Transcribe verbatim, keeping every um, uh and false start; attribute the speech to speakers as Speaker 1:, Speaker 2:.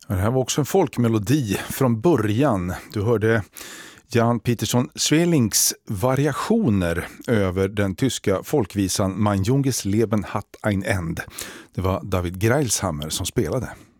Speaker 1: Det här var också en folkmelodi från början. Du hörde Jan Pieterszoon Sweelings variationer över den tyska folkvisan Mein junges Leben hat ein Ende. Det var David Greilshammer som spelade.